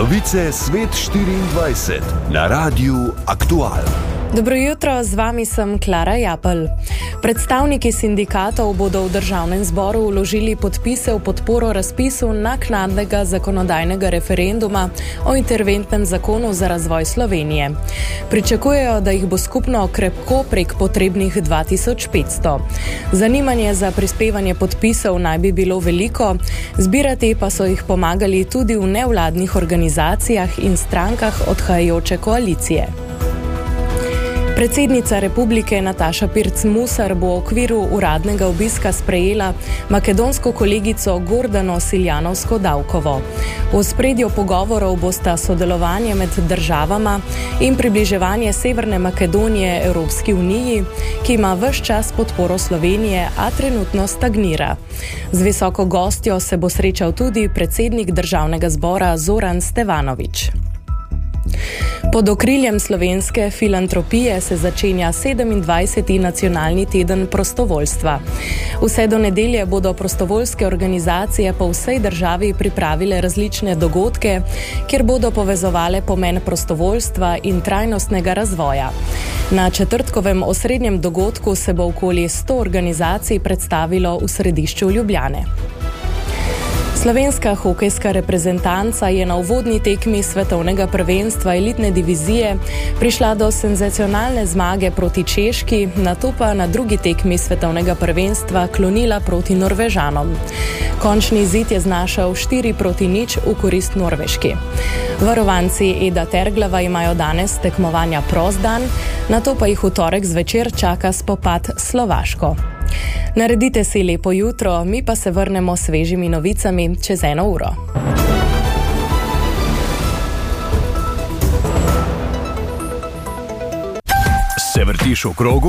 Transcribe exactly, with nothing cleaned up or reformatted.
Novice Svet štiriindvajset na Radiu Aktual. Dobro jutro, z vami sem Klara Japelj. Predstavniki sindikatov bodo v državnem zboru vložili podpise v podporo razpisu naknadnega zakonodajnega referenduma o interventnem zakonu za razvoj Slovenije. Pričakujejo, da jih bo skupno krepko prek potrebnih dva tisoč petsto. Zanimanje za prispevanje podpisov naj bi bilo veliko, zbirati pa so jih pomagali tudi v nevladnih organizacijah in strankah odhajajoče koalicije. Predsednica republike Nataša Pirc Musar bo v okviru uradnega obiska sprejela makedonsko kolegico Gordano Siljanovsko-Davkovo. V ospredju pogovorov bosta sodelovanje med državama in približevanje Severne Makedonije Evropski uniji, ki ima ves čas podporo Slovenije, a trenutno stagnira. Z visoko gostjo se bo srečal tudi predsednik državnega zbora Zoran Stevanović. Pod okriljem slovenske filantropije se začenja sedemindvajseti nacionalni teden prostovoljstva. Vse do nedelje bodo prostovoljske organizacije po vsej državi pripravile različne dogodke, kjer bodo povezovale pomen prostovoljstva in trajnostnega razvoja. Na četrtkovem osrednjem dogodku se bo okoli sto organizacij predstavilo v središču Ljubljane. Slovenska hokejska reprezentanca je na uvodni tekmi svetovnega prvenstva elitne divizije prišla do senzacionalne zmage proti Češki, nato pa na drugi tekmi svetovnega prvenstva klonila proti Norvežanom. Končni izid je znašal štiri proti nič v korist Norveški. Varovanci Eda Terglava imajo danes tekmovanja prost dan, nato pa jih v torek zvečer čaka spopad s Slovaško. Naredite si lepo jutro, mi pa se vrnemo s svežimi novicami čez eno uro. Se vrtiš v krogu?